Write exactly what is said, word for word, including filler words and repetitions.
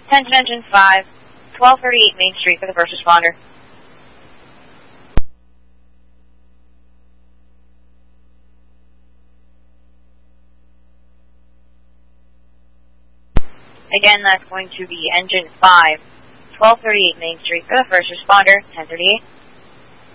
Attention Engine five, twelve thirty-eight Main Street for the first responder. Again, that's going to be Engine five, twelve thirty-eight Main Street for the first responder, ten thirty-eight.